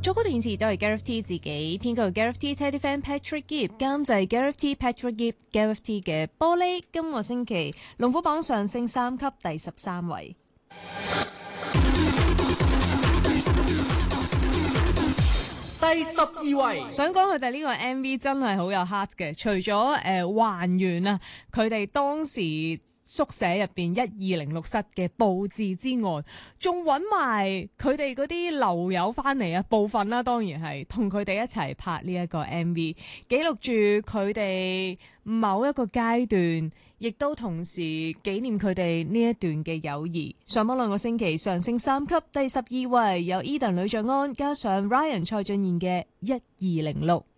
作曲填詞都係 Gareth T 自己，編曲 Gareth T、Teddy Fan、Patrick Gibb， 監製 Gareth T、Patrick Gibb。Gareth T 嘅玻璃今個星期龍虎榜上升3級，第13位。 第12位， 想講佢哋呢個 MV 真係好有 heart 嘅，除咗還原啊佢哋當時宿舍入邊1206室嘅佈置之外，仲揾埋佢哋嗰啲樓友翻嚟啊部分啦，當然係同佢哋一齊拍呢一個 MV， 記錄住佢哋某一個階段，亦都同時紀念佢哋呢一段嘅友誼。上榜2個星期上升3級，第12位有 Eden 呂爵安加上 Ryan 蔡俊彥嘅1206。